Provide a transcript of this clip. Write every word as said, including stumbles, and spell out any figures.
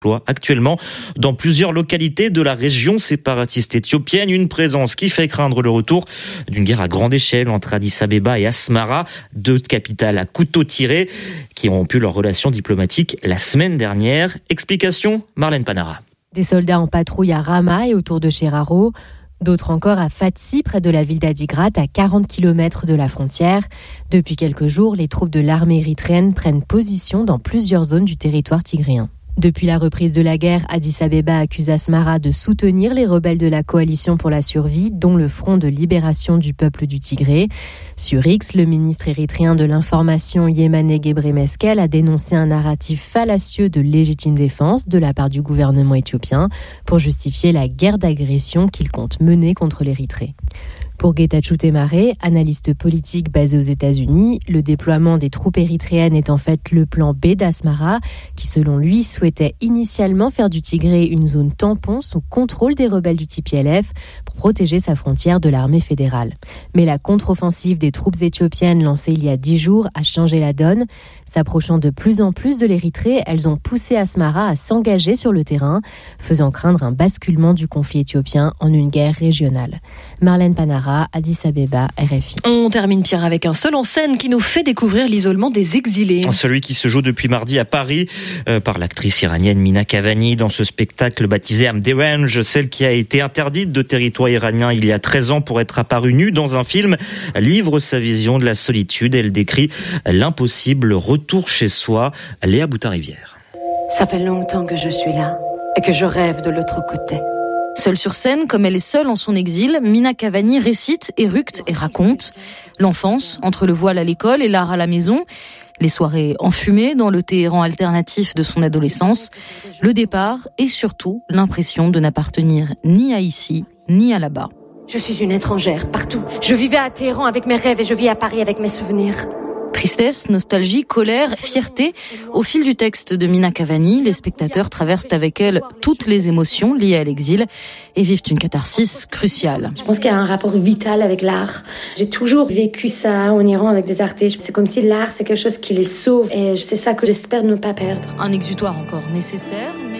Actuellement, dans plusieurs localités de la région séparatiste éthiopienne, une présence qui fait craindre le retour d'une guerre à grande échelle entre Addis Abeba et Asmara, deux capitales à couteau tiré qui ont rompu leurs relations diplomatiques la semaine dernière. Explication, Marlène Panara. Des soldats en patrouille à Rama et autour de Sheraro, d'autres encore à Fatsi, près de la ville d'Adigrat, à quarante kilomètres de la frontière. Depuis quelques jours, les troupes de l'armée érythréenne prennent position dans plusieurs zones du territoire tigréen. Depuis la reprise de la guerre, Addis Abeba accuse Asmara de soutenir les rebelles de la coalition pour la survie, dont le Front de libération du peuple du Tigré. Sur X, le ministre érythréen de l'information Yemane Gebremeskel a dénoncé un narratif fallacieux de légitime défense de la part du gouvernement éthiopien pour justifier la guerre d'agression qu'il compte mener contre l'Érythrée. Pour Getachew Temare, analyste politique basé aux États-Unis, le déploiement des troupes érythréennes est en fait le plan B d'Asmara, qui selon lui souhaitait initialement faire du Tigré une zone tampon sous contrôle des rebelles du T P L F pour protéger sa frontière de l'armée fédérale. Mais la contre-offensive des troupes éthiopiennes lancée il y a dix jours a changé la donne. S'approchant de plus en plus de l'Érythrée, elles ont poussé Asmara à s'engager sur le terrain, faisant craindre un basculement du conflit éthiopien en une guerre régionale. Marlène Panara, Addis Abeba, R F I. On termine, Pierre, avec un seul en scène qui nous fait découvrir l'isolement des exilés. Celui qui se joue depuis mardi à Paris euh, par l'actrice iranienne Mina Kavani dans ce spectacle baptisé I'm Deranged, celle qui a été interdite de territoire iranien il y a treize ans pour être apparue nue dans un film, livre sa vision de la solitude. Elle décrit l'impossible retour chez soi. Léa Boutin-Rivière. Ça fait longtemps que je suis là et que je rêve de l'autre côté. Seule sur scène, comme elle est seule en son exil, Mina Kavani récite, éructe et raconte l'enfance entre le voile à l'école et l'art à la maison, les soirées enfumées dans le Téhéran alternatif de son adolescence, le départ et surtout l'impression de n'appartenir ni à ici ni à là-bas. Je suis une étrangère partout. Je vivais à Téhéran avec mes rêves et je vis à Paris avec mes souvenirs. Tristesse, nostalgie, colère, fierté. Au fil du texte de Mina Kavani, les spectateurs traversent avec elle toutes les émotions liées à l'exil et vivent une catharsis cruciale. Je pense qu'il y a un rapport vital avec l'art. J'ai toujours vécu ça en Iran avec des artistes. C'est comme si l'art, c'est quelque chose qui les sauve et c'est ça que j'espère ne pas perdre. Un exutoire encore nécessaire.